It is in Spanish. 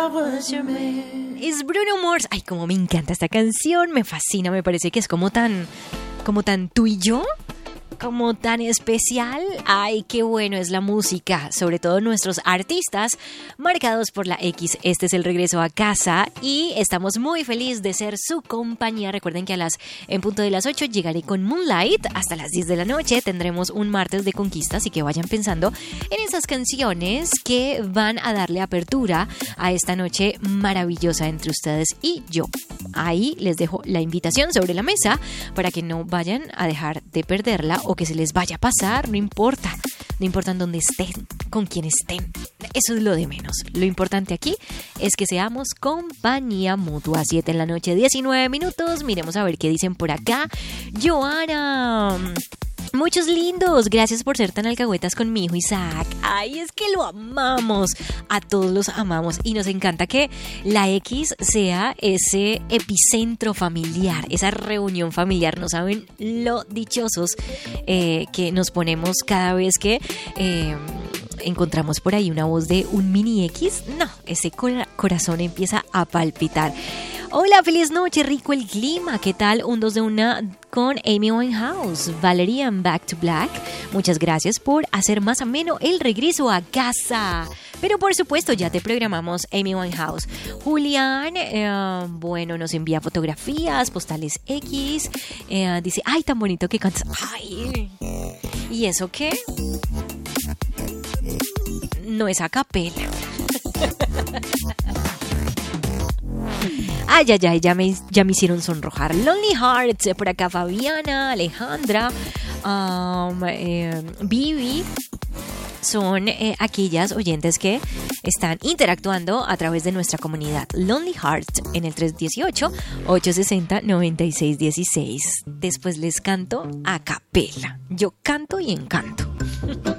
Es Bruno Mars. Ay, como me encanta esta canción, me fascina, me parece que es como tan tú y yo, como tan especial. Ay, qué bueno es la música, sobre todo nuestros artistas marcados por la X. Este es el regreso a casa y estamos muy felices de ser su compañía. Recuerden que en punto de las 8 llegaré con Moonlight. Hasta las 10 de la noche tendremos un martes de conquista, así que vayan pensando en esas canciones que van a darle apertura a esta noche maravillosa entre ustedes y yo. Ahí les dejo la invitación sobre la mesa para que no vayan a dejar de perderla o que se les vaya a pasar, no importa en dónde estén, con quién estén, eso es lo de menos. Lo importante aquí es que seamos compañía mutua. 7 de la noche, 19 minutos, miremos a ver qué dicen por acá. Joana, muchos lindos, gracias por ser tan alcahuetas con mi hijo Isaac. Ay, es que lo amamos, a todos los amamos y nos encanta que la X sea ese epicentro familiar, esa reunión familiar. No saben lo dichosos que nos ponemos cada vez que encontramos por ahí una voz de un mini X. No, ese corazón empieza a palpitar. Hola, feliz noche, rico el clima. ¿Qué tal? Un 2 de 1 con Amy Winehouse, Valerian Back to Black. Muchas gracias por hacer más ameno el regreso a casa. Pero por supuesto ya te programamos Amy Winehouse. Julián, bueno, nos envía fotografías, postales X. Dice, ay, tan bonito que cantas. Ay, ¿y eso qué? No es a capela. Ay, ya me hicieron sonrojar. Lonely Hearts, por acá Fabiana, Alejandra, Vivi. Son aquellas oyentes que están interactuando a través de nuestra comunidad. Lonely Hearts en el 318-860-9616. Después les canto a capela. Yo canto y encanto.